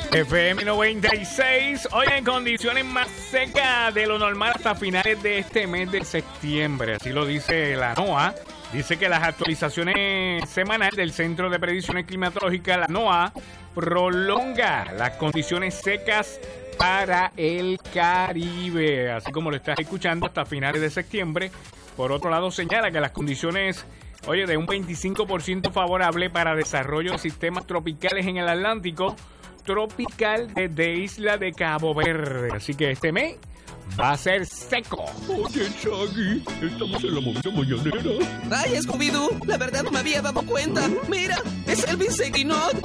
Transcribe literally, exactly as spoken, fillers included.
F M noventa y seis, hoy en condiciones más secas de lo normal hasta finales de este mes de septiembre. Así lo dice la NOAA. Dice que las actualizaciones semanales del Centro de Predicciones Climatológicas, la NOAA, prolonga las condiciones secas para el Caribe, así como lo estás escuchando, hasta finales de septiembre. Por otro lado, señala que las condiciones, oye, de un veinticinco por ciento favorable para desarrollo de sistemas tropicales en el Atlántico tropical desde Isla de Cabo Verde. Así que este mes va a ser seco. Oye, Shaggy, estamos en la movida mañanera. Ay, Scooby-Doo, la verdad no me había dado cuenta. Mira, es Elvis Seguinot.